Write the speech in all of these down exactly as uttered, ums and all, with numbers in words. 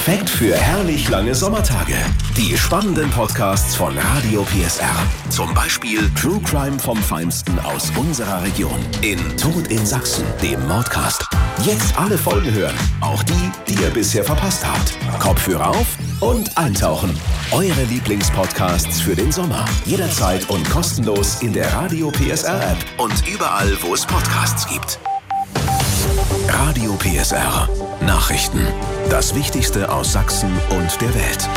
Perfekt für herrlich lange Sommertage. Die spannenden Podcasts von Radio P S R. Zum Beispiel True Crime vom Feinsten aus unserer Region. In Tod in Sachsen, dem Mordcast. Jetzt alle Folgen hören, auch die, die ihr bisher verpasst habt. Kopfhörer auf und eintauchen. Eure Lieblingspodcasts für den Sommer. Jederzeit und kostenlos in der Radio P S R App und überall, wo es Podcasts gibt. Radio P S R. Nachrichten. Das Wichtigste aus Sachsen und der Welt.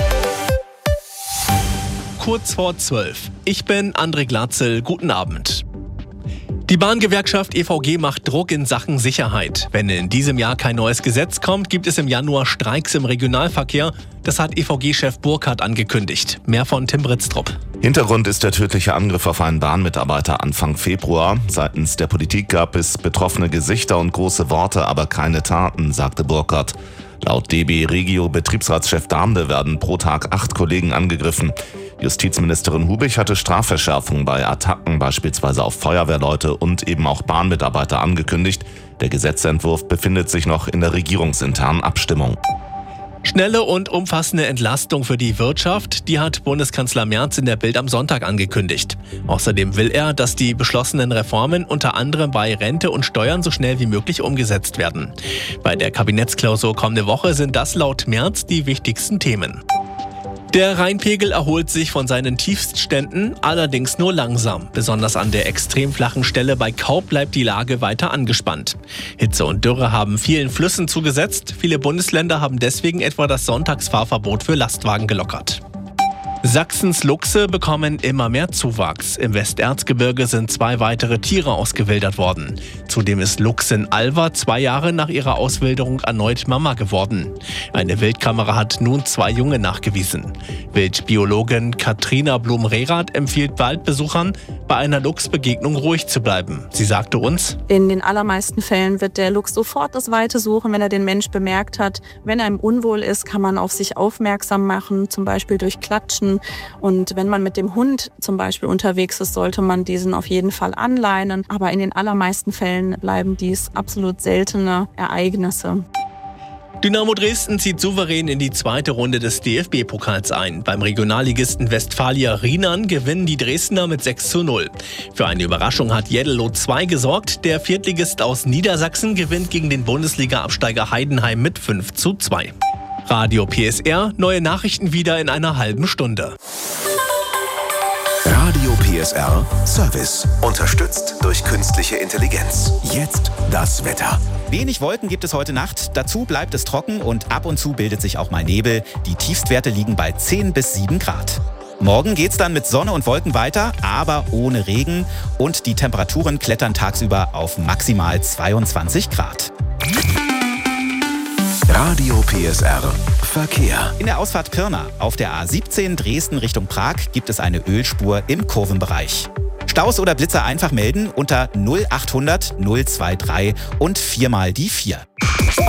Kurz vor zwölf. Ich bin André Glatzel. Guten Abend. Die Bahngewerkschaft E V G macht Druck in Sachen Sicherheit. Wenn in diesem Jahr kein neues Gesetz kommt, gibt es im Januar Streiks im Regionalverkehr. Das hat E V G-Chef Burkhardt angekündigt. Mehr von Tim Britztrup. Hintergrund ist der tödliche Angriff auf einen Bahnmitarbeiter Anfang Februar. Seitens der Politik gab es betroffene Gesichter und große Worte, aber keine Taten, sagte Burkhardt. Laut D B Regio Betriebsratschef Damde werden pro Tag acht Kollegen angegriffen. Justizministerin Hubich hatte Strafverschärfungen bei Attacken beispielsweise auf Feuerwehrleute und eben auch Bahnmitarbeiter angekündigt. Der Gesetzentwurf befindet sich noch in der regierungsinternen Abstimmung. Schnelle und umfassende Entlastung für die Wirtschaft, die hat Bundeskanzler Merz in der Bild am Sonntag angekündigt. Außerdem will er, dass die beschlossenen Reformen unter anderem bei Rente und Steuern so schnell wie möglich umgesetzt werden. Bei der Kabinettsklausur kommende Woche sind das laut Merz die wichtigsten Themen. Der Rheinpegel erholt sich von seinen Tiefstständen, allerdings nur langsam. Besonders an der extrem flachen Stelle bei Kaub bleibt die Lage weiter angespannt. Hitze und Dürre haben vielen Flüssen zugesetzt. Viele Bundesländer haben deswegen etwa das Sonntagsfahrverbot für Lastwagen gelockert. Sachsens Luchse bekommen immer mehr Zuwachs. Im Westerzgebirge sind zwei weitere Tiere ausgewildert worden. Zudem ist Luchsin Alva zwei Jahre nach ihrer Auswilderung erneut Mama geworden. Eine Wildkamera hat nun zwei Junge nachgewiesen. Wildbiologin Katrina Blum-Rehrath empfiehlt Waldbesuchern, bei einer Luchsbegegnung ruhig zu bleiben. Sie sagte uns: In den allermeisten Fällen wird der Luchs sofort das Weite suchen, wenn er den Mensch bemerkt hat. Wenn einem unwohl ist, kann man auf sich aufmerksam machen, zum Beispiel durch Klatschen. Und wenn man mit dem Hund zum Beispiel unterwegs ist, sollte man diesen auf jeden Fall anleinen. Aber in den allermeisten Fällen bleiben dies absolut seltene Ereignisse. Dynamo Dresden zieht souverän in die zweite Runde des D F B-Pokals ein. Beim Regionalligisten Westfalia Rienan gewinnen die Dresdner mit sechs zu null. Für eine Überraschung hat Jeddelo zwei gesorgt. Der Viertligist aus Niedersachsen gewinnt gegen den Bundesliga-Absteiger Heidenheim mit fünf zu zwei. Radio P S R, neue Nachrichten wieder in einer halben Stunde. Radio P S R Service. Unterstützt durch künstliche Intelligenz. Jetzt das Wetter. Wenig Wolken gibt es heute Nacht, dazu bleibt es trocken und ab und zu bildet sich auch mal Nebel. Die Tiefstwerte liegen bei zehn bis sieben Grad. Morgen geht's dann mit Sonne und Wolken weiter, aber ohne Regen. Und die Temperaturen klettern tagsüber auf maximal zweiundzwanzig Grad. Radio P S R Verkehr. In der Ausfahrt Pirna auf der A siebzehn Dresden Richtung Prag gibt es eine Ölspur im Kurvenbereich. Staus oder Blitzer einfach melden unter null achthundert null drei drei und viermal die vier.